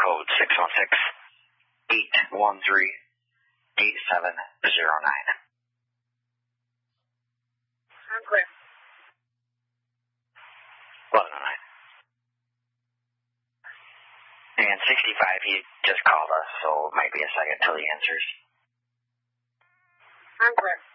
code 616-813-8709. I'm clear. 1109. And 65, he just called us, so it might be a second till he answers. I'm clear.